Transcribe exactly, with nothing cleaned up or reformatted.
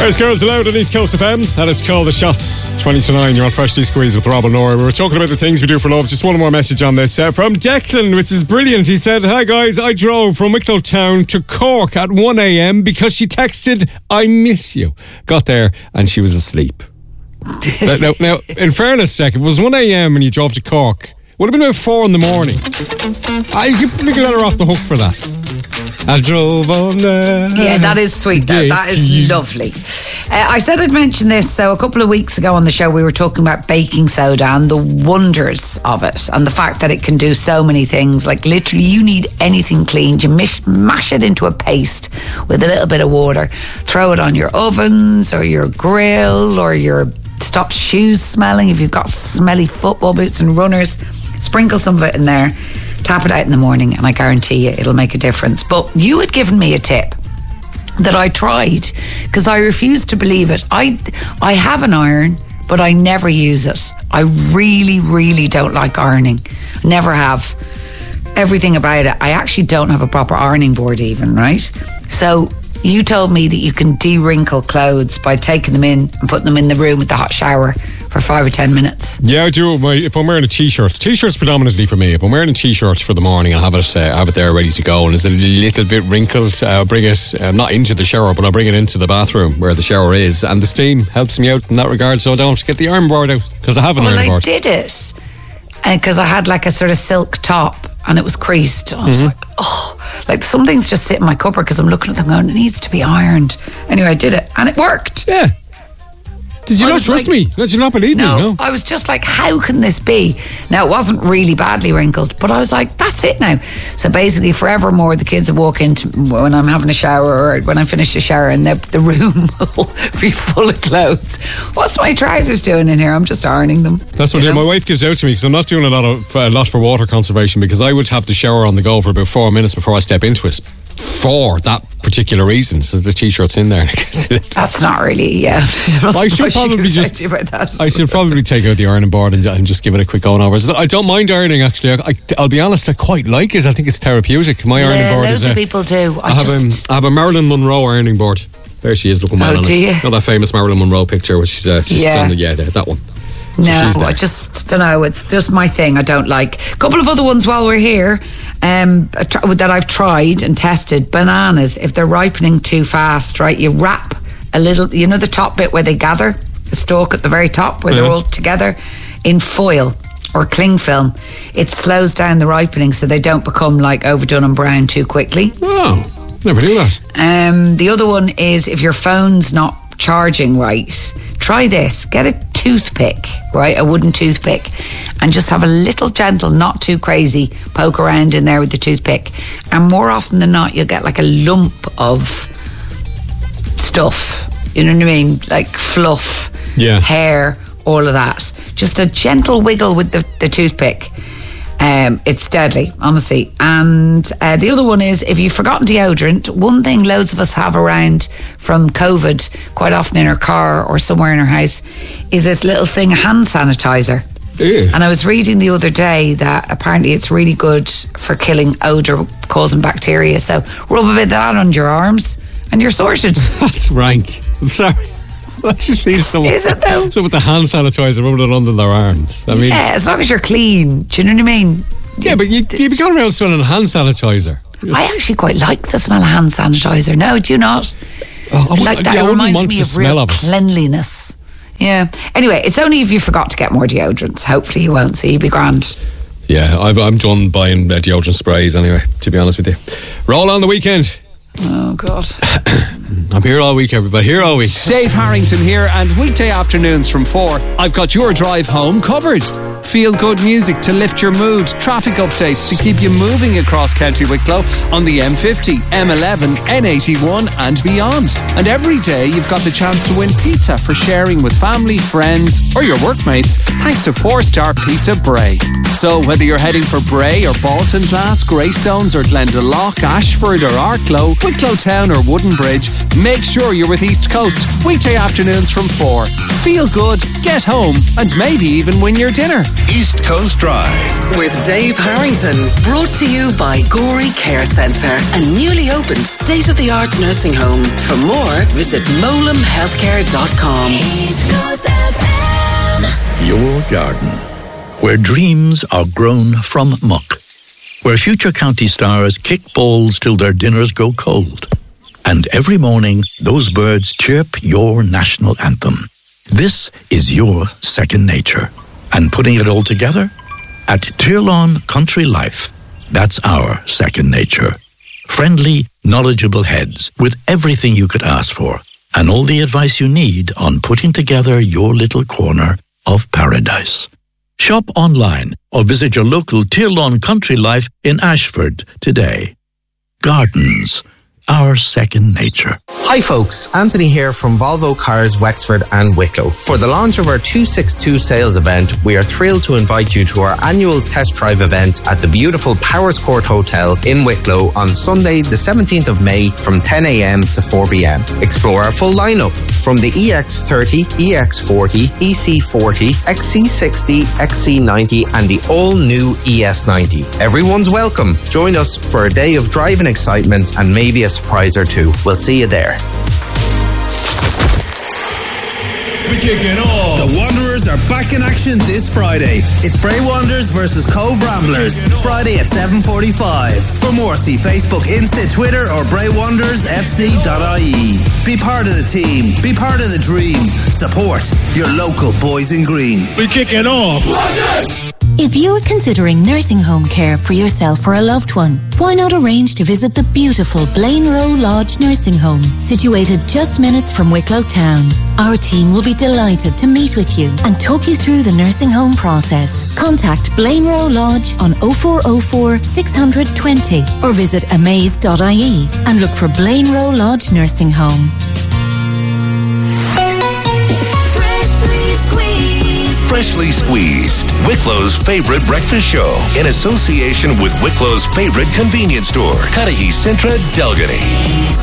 There's Girls Aloud on East Coast F M. That is called The Shots. twenty to nine, you're on Freshly Squeezed with Rob and Nora. We were talking about the things we do for love. Just one more message on this. Uh, from Declan, which is brilliant. He said, hi guys, I drove from Wicklow Town to Cork at one a.m. because she texted, I miss you. Got there and she was asleep. now, now, now, in fairness, Jack, if it was one a.m. and you drove to Cork, would have been about four in the morning. I you can let her off the hook for that. I drove on there. Yeah, that is sweet. That, that is lovely. Uh, I said I'd mention this. So a couple of weeks ago on the show, we were talking about baking soda and the wonders of it and the fact that it can do so many things. Like literally, you need anything cleaned. You mish, mash it into a paste with a little bit of water. Throw it on your ovens or your grill or your stop shoes smelling. If you've got smelly football boots and runners, sprinkle some of it in there. Tap it out in the morning and I guarantee you it'll make a difference. But you had given me a tip that I tried because I refused to believe it. I, I have an iron, but I never use it. I really, really don't like ironing. Never have. Everything about it. I actually don't have a proper ironing board even, right? So you told me that you can de-wrinkle clothes by taking them in and putting them in the room with the hot shower for five or ten minutes. Yeah, I do. My, if I'm wearing a t-shirt, t-shirt's predominantly for me. If I'm wearing a t-shirt for the morning, I'll have it, uh, have it there ready to go, and it's a little bit wrinkled. Uh, I'll bring it uh, not into the shower, but I'll bring it into the bathroom where the shower is, and the steam helps me out in that regard, so I don't have to get the iron board out because I have an well, iron I board. Well, I did it because I had like a sort of silk top and it was creased. And I was mm-hmm. like, oh, like some things just sit in my cupboard because I'm looking at them going, it needs to be ironed. Anyway, I did it and it worked. Yeah. Did you I not trust like, me? Did you not believe no, me? No, I was just like, how can this be? Now, it wasn't really badly wrinkled, but I was like, that's it now. So basically, forevermore, the kids will walk into when I'm having a shower or when I finish a shower and the, the room will be full of clothes. What's my trousers doing in here? I'm just ironing them. That's what my wife gives out to me because I'm not doing a lot of a lot for water conservation because I would have the shower on the go for about four minutes before I step into it. For that particular reason, so the t-shirt's in there. That's not really, yeah. I should probably just. About that. I should probably take out the ironing board and, and just give it a quick going over. I don't mind ironing actually. I, I, I'll be honest, I quite like it. I think it's therapeutic. My yeah, ironing board loads is. of people do. I, I have just... a, I have a Marilyn Monroe ironing board. There she is, looking well oh, on do it. You? You know that famous Marilyn Monroe picture, which she's, uh, she's yeah, on the, yeah, there, that one. No, so I just don't know. It's just my thing. I don't like. A couple of other ones while we're here um, that I've tried and tested. Bananas, if they're ripening too fast, right? You wrap a little, you know, the top bit where they gather, the stalk at the very top where yeah. they're all together, in foil or cling film. It slows down the ripening so they don't become like overdone and brown too quickly. Oh, never knew that. Um, the other one is if your phone's not charging right, try this. Get a toothpick, right? A wooden toothpick, and just have a little gentle, not too crazy, poke around in there with the toothpick. And more often than not, you'll get like a lump of stuff. You know what I mean? Like fluff, yeah. hair, all of that. Just a gentle wiggle with the, the toothpick. Um, it's deadly, honestly. And uh, the other one is if you've forgotten deodorant, one thing loads of us have around from COVID quite often in our car or somewhere in our house is a little thing, a hand sanitizer. Ew. And I was reading the other day that apparently it's really good for killing odour causing bacteria, so rub a bit of that on your arms and you're sorted. That's rank. I'm sorry. I just see someone, is it though? So with the hand sanitizer rubbing it under their arms. I mean, yeah, as long as you're clean. Do you know what I mean? Yeah, but you you be going around smelling hand sanitizer. I actually quite like the smell of hand sanitizer. No, do you not? Oh, I like that. yeah, it reminds me of real of cleanliness. Yeah. Anyway, it's only if you forgot to get more deodorants. Hopefully you won't, so you'll be grand. Yeah, I've, I'm done buying uh, deodorant sprays anyway, to be honest with you. Roll on the weekend. Oh, God. I'm here all week, everybody. Here all week. Dave Harrington here, and weekday afternoons from four, I've got your drive home covered. Feel good music to lift your mood, traffic updates to keep you moving across County Wicklow on the M fifty, M eleven, N eighty-one and beyond. And every day you've got the chance to win pizza for sharing with family, friends or your workmates thanks to four star Pizza Bray. So whether you're heading for Bray or Baltinglass, Greystones or Glendalough, Ashford or Arklow, Wicklow Town or Wooden Bridge, make sure you're with East Coast. Weekday afternoons from four. Feel good, get home and maybe even win your dinner. East Coast Drive. With Dave Harrington. Brought to you by Gorey Care Centre, a newly opened state-of-the-art nursing home. For more, visit molam healthcare dot com. East Coast F M. Your garden, where dreams are grown from muck, where future county stars kick balls till their dinners go cold, and every morning those birds chirp your national anthem. This is your second nature. And putting it all together? At Tirlawn Country Life, that's our second nature. Friendly, knowledgeable heads with everything you could ask for and all the advice you need on putting together your little corner of paradise. Shop online or visit your local Tirlawn Country Life in Ashford today. Gardens, our second nature. Hi folks, Anthony here from Volvo Cars Wexford and Wicklow. For the launch of our two sixty-two sales event, we are thrilled to invite you to our annual test drive event at the beautiful Powers Court Hotel in Wicklow on Sunday the seventeenth of May from ten a.m. to four p.m. Explore our full lineup from the E X thirty, E X forty, E C forty, X C sixty, X C ninety and the all-new E S ninety. Everyone's welcome. Join us for a day of driving excitement and maybe a surprise or two. We'll see you there. We kick it off. The Wanderers are back in action this Friday. It's Bray Wanderers versus Cove Ramblers. Friday at seven forty-five. For more, see Facebook, Insta, Twitter or bray wanderers f c dot i e. Be part of the team. Be part of the dream. Support your local boys in green. We kick it off. If you're considering nursing home care for yourself or a loved one, why not arrange to visit the beautiful Blaine Row Lodge Nursing Home, situated just minutes from Wicklow Town. Our team will be delighted to meet with you and talk you through the nursing home process. Contact Blaine Row Lodge on oh four oh four, six hundred, twenty or visit amaze dot i e and look for Blaine Row Lodge Nursing Home. Freshly Squeezed, Wicklow's favorite breakfast show, in association with Wicklow's favorite convenience store, Cudahy Centra, Delgany.